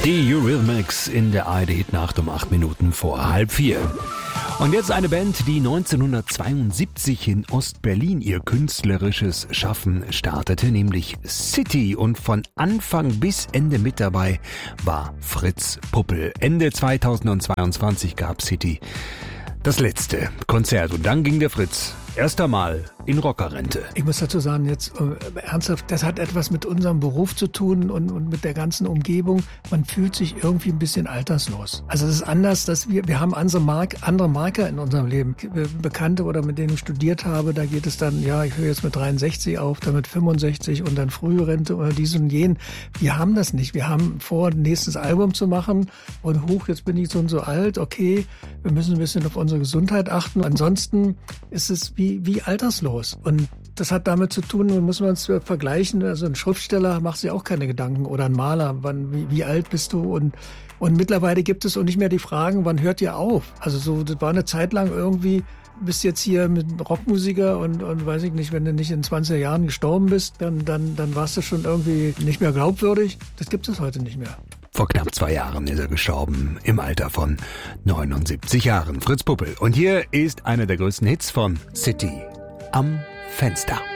Die Eurythmics in der ARD-Nacht um 8 Minuten vor 3:30. Und jetzt eine Band, die 1972 in Ostberlin ihr künstlerisches Schaffen startete, nämlich City. Und von Anfang bis Ende mit dabei war Fritz Puppel. Ende 2022 gab City das letzte Konzert und dann ging der Fritz erst einmal in Rockerrente. Ich muss dazu sagen, jetzt ernsthaft, das hat etwas mit unserem Beruf zu tun und mit der ganzen Umgebung. Man fühlt sich irgendwie ein bisschen alterslos. Also es ist anders, dass wir haben andere Marker in unserem Leben. Bekannte oder mit denen ich studiert habe, da geht es dann, ja, ich höre jetzt mit 63 auf, dann mit 65 und dann Frührente oder dies und jen. Wir haben das nicht. Wir haben vor, ein nächstes Album zu machen und jetzt bin ich so und so alt, okay, wir müssen ein bisschen auf unsere Gesundheit achten. Ansonsten ist es wie alterslos. Und das hat damit zu tun, muss man es vergleichen, also ein Schriftsteller macht sich auch keine Gedanken oder ein Maler, wie alt bist du? Und mittlerweile gibt es auch nicht mehr die Fragen, wann hört ihr auf? Also so, das war eine Zeit lang irgendwie, bist jetzt hier mit Rockmusiker und weiß ich nicht, wenn du nicht in 20er Jahren gestorben bist, dann warst du schon irgendwie nicht mehr glaubwürdig. Das gibt es heute nicht mehr. Vor knapp 2 Jahren ist er gestorben, im Alter von 79 Jahren. Fritz Puppel. Und hier ist einer der größten Hits von City, Am Fenster.